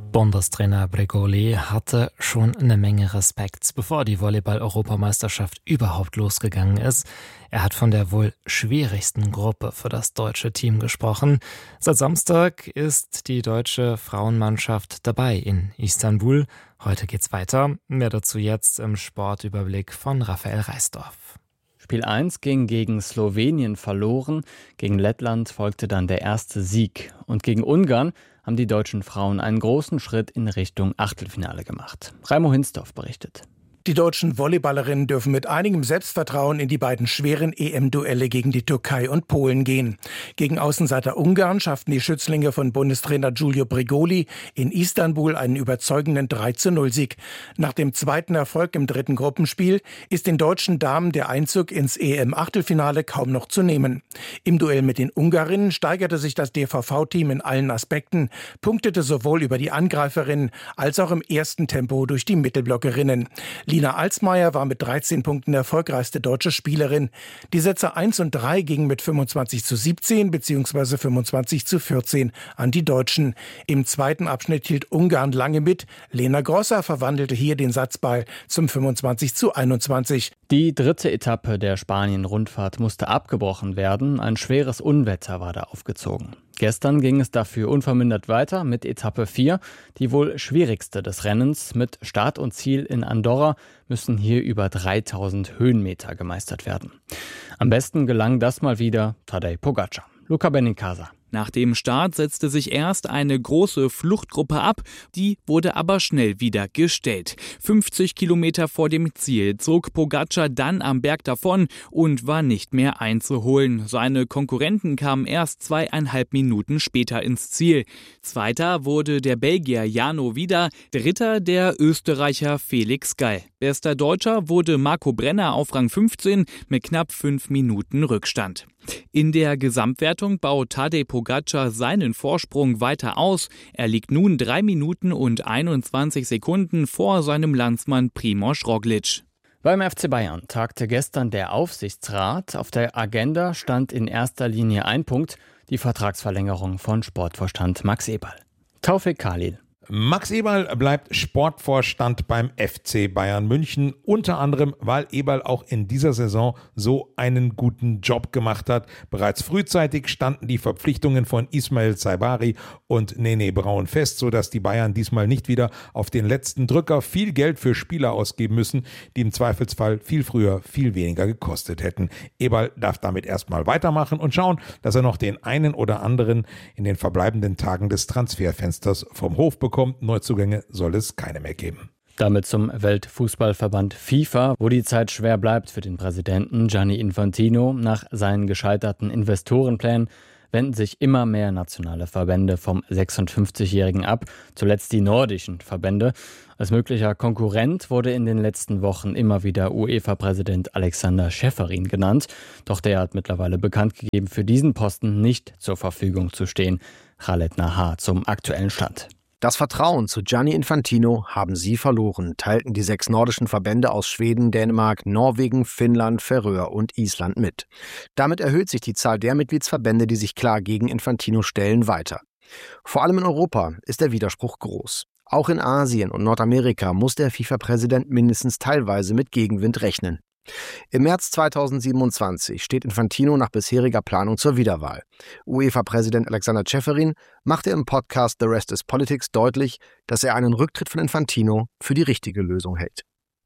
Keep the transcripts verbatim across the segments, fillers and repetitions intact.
Bundestrainer Bregoli hatte schon eine Menge Respekt, bevor die Volleyball-Europameisterschaft überhaupt losgegangen ist. Er hat von der wohl schwierigsten Gruppe für das deutsche Team gesprochen. Seit Samstag ist die deutsche Frauenmannschaft dabei in Istanbul. Heute geht's weiter. Mehr dazu jetzt im Sportüberblick von Raphael Reisdorf. Spiel eins ging gegen Slowenien verloren. Gegen Lettland folgte dann der erste Sieg. Und gegen Ungarn haben die deutschen Frauen einen großen Schritt in Richtung Achtelfinale gemacht. Raimo Hinsdorf berichtet. Die deutschen Volleyballerinnen dürfen mit einigem Selbstvertrauen in die beiden schweren E M-Duelle gegen die Türkei und Polen gehen. Gegen Außenseiter Ungarn schafften die Schützlinge von Bundestrainer Giulio Bregoli in Istanbul einen überzeugenden drei zu null Sieg. Nach dem zweiten Erfolg im dritten Gruppenspiel ist den deutschen Damen der Einzug ins E M-Achtelfinale kaum noch zu nehmen. Im Duell mit den Ungarinnen steigerte sich das D V V-Team in allen Aspekten, punktete sowohl über die Angreiferinnen als auch im ersten Tempo durch die Mittelblockerinnen. Lina Alsmeier war mit dreizehn Punkten erfolgreichste deutsche Spielerin. Die Sätze eins und drei gingen mit fünfundzwanzig zu siebzehn bzw. fünfundzwanzig zu vierzehn an die Deutschen. Im zweiten Abschnitt hielt Ungarn lange mit. Lena Grosser verwandelte hier den Satzball zum fünfundzwanzig zu einundzwanzig. Die dritte Etappe der Spanien-Rundfahrt musste abgebrochen werden. Ein schweres Unwetter war da aufgezogen. Gestern ging es dafür unvermindert weiter mit Etappe vier, die wohl schwierigste des Rennens. Mit Start und Ziel in Andorra müssen hier über dreitausend Höhenmeter gemeistert werden. Am besten gelang das mal wieder Tadej Pogačar. Luca Benincasa. Nach dem Start setzte sich erst eine große Fluchtgruppe ab, die wurde aber schnell wieder gestellt. fünfzig Kilometer vor dem Ziel zog Pogačar dann am Berg davon und war nicht mehr einzuholen. Seine Konkurrenten kamen erst zweieinhalb Minuten später ins Ziel. Zweiter wurde der Belgier Jano Wieder, dritter der Österreicher Felix Gall. Bester Deutscher wurde Marco Brenner auf Rang fünfzehn mit knapp fünf Minuten Rückstand. In der Gesamtwertung baut Tadej Pogačar seinen Vorsprung weiter aus. Er liegt nun drei Minuten und einundzwanzig Sekunden vor seinem Landsmann Primož Roglič. Beim F C Bayern tagte gestern der Aufsichtsrat. Auf der Agenda stand in erster Linie ein Punkt, die Vertragsverlängerung von Sportvorstand Max Eberl. Taufik Khalil. Max Eberl bleibt Sportvorstand beim F C Bayern München, unter anderem, weil Eberl auch in dieser Saison so einen guten Job gemacht hat. Bereits frühzeitig standen die Verpflichtungen von Ismail Saibari und Nene Braun fest, sodass die Bayern diesmal nicht wieder auf den letzten Drücker viel Geld für Spieler ausgeben müssen, die im Zweifelsfall viel früher viel weniger gekostet hätten. Eberl darf damit erstmal weitermachen und schauen, dass er noch den einen oder anderen in den verbleibenden Tagen des Transferfensters vom Hof bekommt. Neuzugänge soll es keine mehr geben. Damit zum Weltfußballverband FIFA, wo die Zeit schwer bleibt für den Präsidenten Gianni Infantino. Nach seinen gescheiterten Investorenplänen wenden sich immer mehr nationale Verbände vom sechsundfünfzigjährigen ab, zuletzt die nordischen Verbände. Als möglicher Konkurrent wurde in den letzten Wochen immer wieder UEFA-Präsident Alexander Čeferin genannt. Doch der hat mittlerweile bekannt gegeben, für diesen Posten nicht zur Verfügung zu stehen. Khaled Nahar zum aktuellen Stand. Das Vertrauen zu Gianni Infantino haben sie verloren, teilten die sechs nordischen Verbände aus Schweden, Dänemark, Norwegen, Finnland, Färöer und Island mit. Damit erhöht sich die Zahl der Mitgliedsverbände, die sich klar gegen Infantino stellen, weiter. Vor allem in Europa ist der Widerspruch groß. Auch in Asien und Nordamerika muss der FIFA-Präsident mindestens teilweise mit Gegenwind rechnen. Im März zweitausendsiebenundzwanzig steht Infantino nach bisheriger Planung zur Wiederwahl. UEFA-Präsident Alexander Čeferin machte im Podcast The Rest is Politics deutlich, dass er einen Rücktritt von Infantino für die richtige Lösung hält.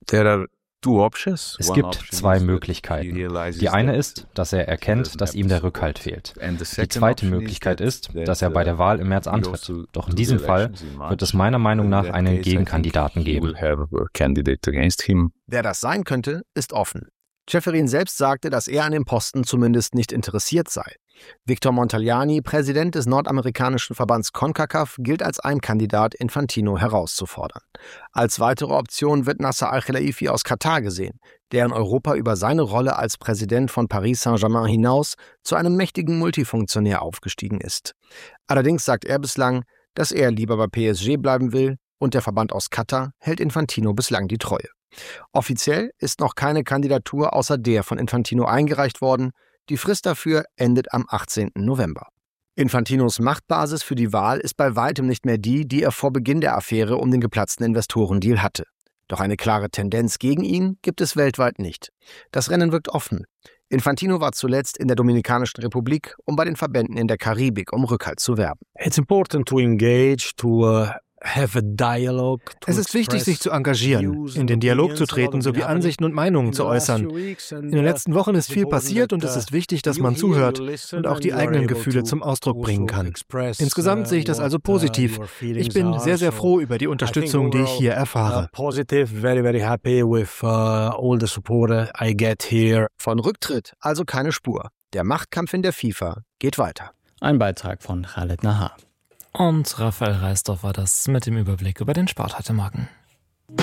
Es gibt zwei Möglichkeiten. Die eine ist, dass er erkennt, dass ihm der Rückhalt fehlt. Die zweite Möglichkeit ist, dass er bei der Wahl im März antritt. Doch in diesem Fall wird es meiner Meinung nach einen Gegenkandidaten geben. Wer das sein könnte, ist offen. Čeferin selbst sagte, dass er an dem Posten zumindest nicht interessiert sei. Victor Montagliani, Präsident des nordamerikanischen Verbands CONCACAF, gilt als ein Kandidat, Infantino herauszufordern. Als weitere Option wird Nasser Al-Khelaifi aus Katar gesehen, der in Europa über seine Rolle als Präsident von Paris Saint-Germain hinaus zu einem mächtigen Multifunktionär aufgestiegen ist. Allerdings sagt er bislang, dass er lieber bei P S G bleiben will, und der Verband aus Katar hält Infantino bislang die Treue. Offiziell ist noch keine Kandidatur außer der von Infantino eingereicht worden. Die Frist dafür endet am achtzehnten November. Infantinos Machtbasis für die Wahl ist bei weitem nicht mehr die, die er vor Beginn der Affäre um den geplatzten Investorendeal hatte. Doch eine klare Tendenz gegen ihn gibt es weltweit nicht. Das Rennen wirkt offen. Infantino war zuletzt in der Dominikanischen Republik, um bei den Verbänden in der Karibik um Rückhalt zu werben. It's important to engage, to uh Es ist wichtig, sich zu engagieren, in den Dialog zu treten sowie Ansichten und Meinungen zu äußern. In den letzten Wochen ist viel passiert und es ist wichtig, dass man zuhört und auch die eigenen Gefühle zum Ausdruck bringen kann. Insgesamt sehe ich das also positiv. Ich bin sehr, sehr froh über die Unterstützung, die ich hier erfahre. Von Rücktritt also keine Spur. Der Machtkampf in der FIFA geht weiter. Ein Beitrag von Khaled Nahar. Und Raphael Reisdorf war das mit dem Überblick über den Sport heute Morgen.